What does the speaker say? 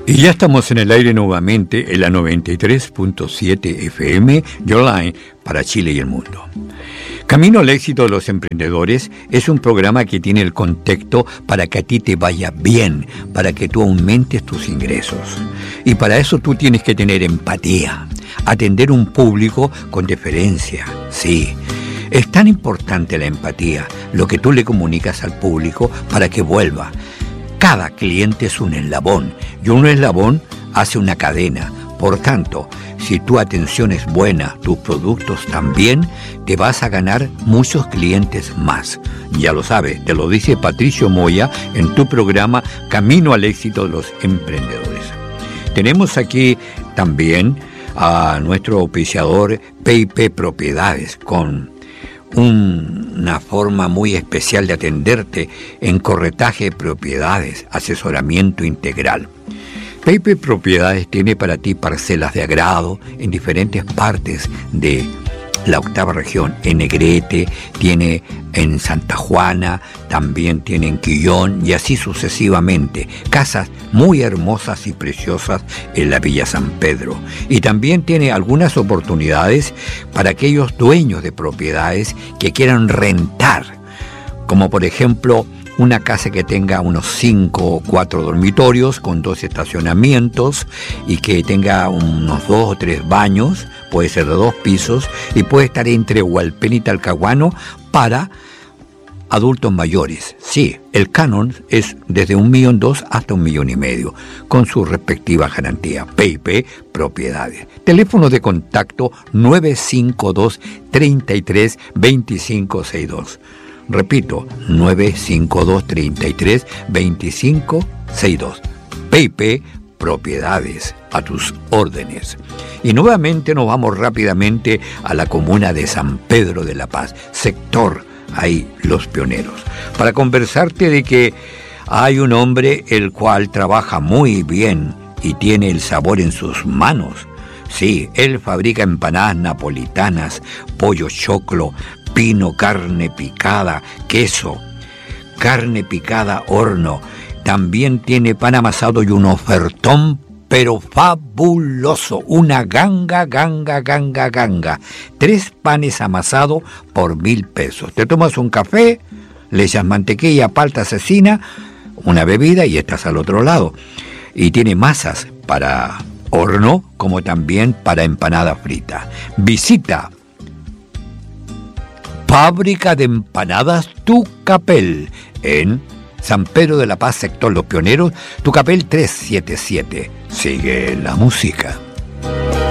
Y ya estamos en el aire nuevamente en la 93.7 FM y online para Chile y el mundo. Camino al éxito de los emprendedores es un programa que tiene el contexto para que a ti te vaya bien, para que tú aumentes tus ingresos. Y para eso tú tienes que tener empatía, atender un público con deferencia, sí. Es tan importante la empatía, lo que tú le comunicas al público para que vuelva. Cada cliente es un eslabón y un eslabón hace una cadena. Por tanto, si tu atención es buena, tus productos también, te vas a ganar muchos clientes más. Ya lo sabes, te lo dice Patricio Moya en tu programa Camino al éxito de los emprendedores. Tenemos aquí también a nuestro auspiciador P&P Propiedades con una forma muy especial de atenderte en corretaje de propiedades, asesoramiento integral. P&P Propiedades tiene para ti parcelas de agrado en diferentes partes de la octava región. En Negrete, tiene en Santa Juana, también tiene en Quillón y así sucesivamente. Casas muy hermosas y preciosas en la Villa San Pedro. Y también tiene algunas oportunidades para aquellos dueños de propiedades que quieran rentar, como por ejemplo una casa que tenga unos 5 o 4 dormitorios con 2 estacionamientos y que tenga unos 2 o 3 baños, puede ser de 2 pisos y puede estar entre Hualpén y Talcahuano para adultos mayores. Sí, el canon es desde 1,2 millones hasta 1,5 millones con su respectiva garantía. P&P Propiedades. Teléfono de contacto 952 33 25 62. Repito, 952-33-2562. P&P Propiedades, a tus órdenes. Y nuevamente nos vamos rápidamente a la comuna de San Pedro de la Paz, sector, ahí Los Pioneros, para conversarte de que hay un hombre el cual trabaja muy bien y tiene el sabor en sus manos. Sí, él fabrica empanadas napolitanas, pollo choclo, pino, carne picada, queso, carne picada, horno. También tiene pan amasado y un ofertón, pero fabuloso. Una ganga. 3 panes amasados por 1,000 pesos. Te tomas un café, le echas mantequilla, palta asesina, una bebida y estás al otro lado. Y tiene masas para horno como también para empanada frita. Visita Fábrica de Empanadas Tucapel en San Pedro de la Paz, sector Los Pioneros, Tucapel 377. Sigue la música.